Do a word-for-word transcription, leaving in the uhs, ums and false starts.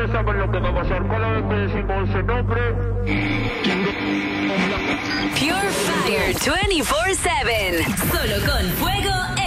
ustedes saben lo que va a pasar cada vez que decimos ese nombre. Pure Fire veinticuatro siete. Solo con fuego